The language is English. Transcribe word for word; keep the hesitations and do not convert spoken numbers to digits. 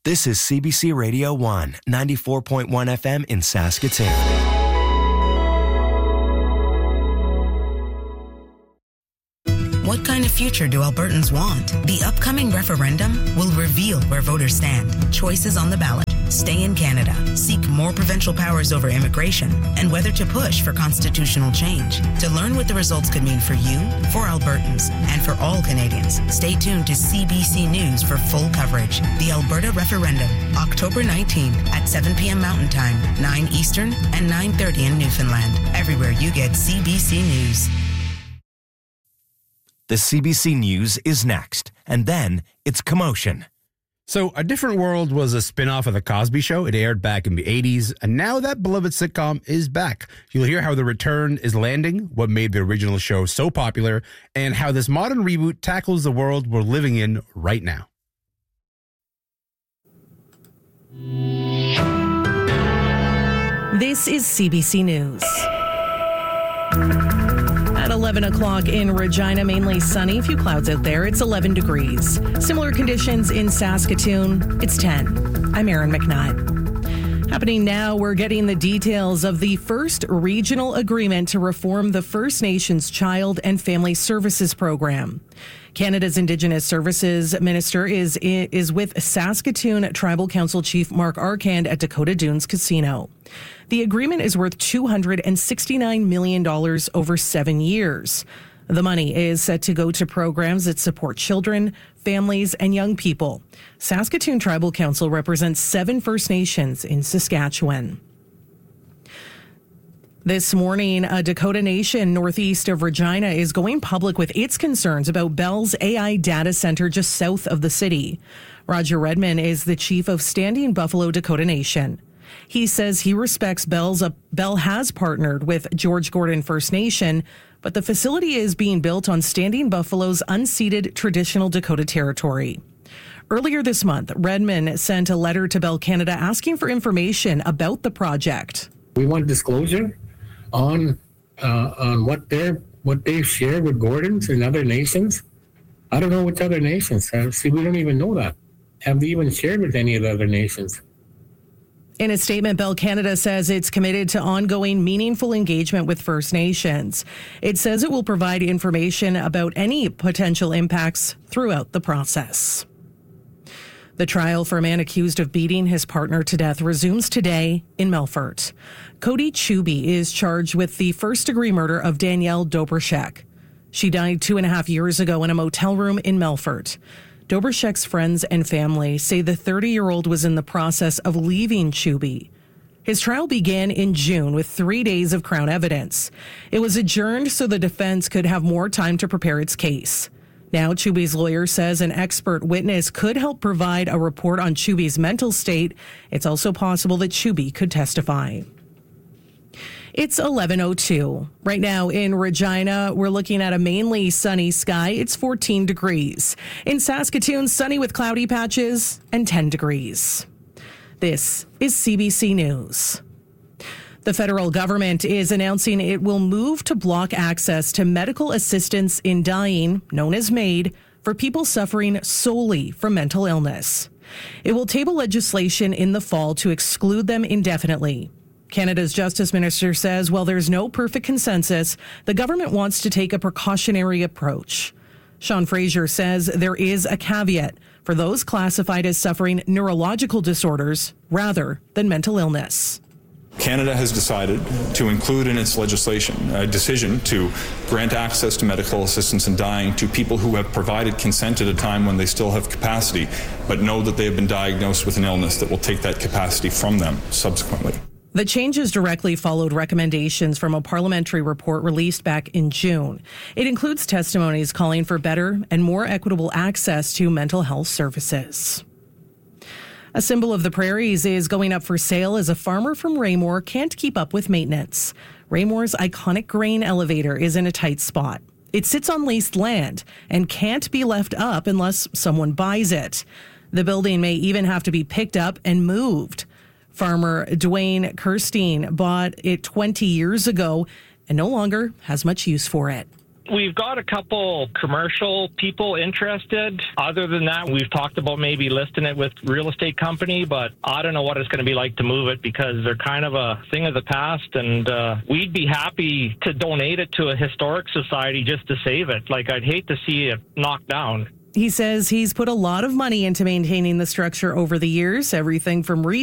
This is C B C Radio one, ninety-four point one F M in Saskatoon. What kind of future do Albertans want? The upcoming referendum will reveal where voters stand. Choices on the ballot: stay in Canada, seek more provincial powers over immigration, and whether to push for constitutional change. To learn what the results could mean for you, for Albertans, and for all Canadians, stay tuned to C B C News for full coverage. The Alberta referendum, October nineteenth at seven p.m. Mountain Time, nine Eastern, and nine thirty in Newfoundland. Everywhere you get C B C News. The C B C News is next, and then it's Commotion. So, A Different World was a spin-off of The Cosby Show. It aired back in the eighties, and now that beloved sitcom is back. You'll hear how the return is landing, what made the original show so popular, and how this modern reboot tackles the world we're living in right now. This is C B C News. At eleven o'clock in Regina, mainly sunny, a few clouds out there. It's eleven degrees. Similar conditions in Saskatoon. It's ten. I'm Erin McNutt. Happening now, we're getting the details of the first regional agreement to reform the First Nations Child and Family Services Program. Canada's Indigenous Services Minister is is with Saskatoon Tribal Council Chief Mark Arcand at Dakota Dunes Casino. The agreement is worth two hundred sixty-nine million dollars over seven years. The money is set to go to programs that support children, families, and young people. Saskatoon Tribal Council represents seven First Nations in Saskatchewan. This morning, a Dakota Nation northeast of Regina is going public with its concerns about Bell's A I data center just south of the city. Roger Redman is the chief of Standing Buffalo Dakota Nation. He says he respects Bell's. Uh, Bell has partnered with George Gordon First Nation, but the facility is being built on Standing Buffalo's unceded traditional Dakota territory. Earlier this month, Redman sent a letter to Bell Canada asking for information about the project. We want disclosure on uh, on what they're what they've shared with Gordons and other nations. I don't know which other nations have. See, we don't even know that. Have they even shared with any of the other nations? In a statement, Bell Canada says it's committed to ongoing meaningful engagement with First Nations. It says it will provide information about any potential impacts throughout the process. The trial for a man accused of beating his partner to death resumes today in Melfort. Cody Chuby is charged with the first-degree murder of Danielle Dobrashek. She died two and a half years ago in a motel room in Melfort. Dobrashek's friends and family say the thirty-year-old was in the process of leaving Chuby. His trial began in June with three days of Crown evidence. It was adjourned so the defense could have more time to prepare its case. Now, Chuby's lawyer says an expert witness could help provide a report on Chuby's mental state. It's also possible that Chuby could testify. It's eleven oh two. Right now in Regina, we're looking at a mainly sunny sky. It's fourteen degrees. In Saskatoon, sunny with cloudy patches and ten degrees. This is C B C News. The federal government is announcing it will move to block access to medical assistance in dying, known as MAID, for people suffering solely from mental illness. It will table legislation in the fall to exclude them indefinitely. Canada's Justice Minister says while there's no perfect consensus, the government wants to take a precautionary approach. Sean Fraser says there is a caveat for those classified as suffering neurological disorders rather than mental illness. Canada has decided to include in its legislation a decision to grant access to medical assistance in dying to people who have provided consent at a time when they still have capacity, but know that they have been diagnosed with an illness that will take that capacity from them subsequently. The changes directly followed recommendations from a parliamentary report released back in June. It includes testimonies calling for better and more equitable access to mental health services. A symbol of the prairies is going up for sale as a farmer from Raymore can't keep up with maintenance. Raymore's iconic grain elevator is in a tight spot. It sits on leased land and can't be left up unless someone buys it. The building may even have to be picked up and moved. Farmer Dwayne Kirstein bought it twenty years ago and no longer has much use for it. We've got a couple commercial people interested. Other than that, we've talked about maybe listing it with real estate company, but I don't know what it's going to be like to move it because they're kind of a thing of the past, and uh, we'd be happy to donate it to a historic society just to save it. Like, I'd hate to see it knocked down. He says he's put a lot of money into maintaining the structure over the years, everything from re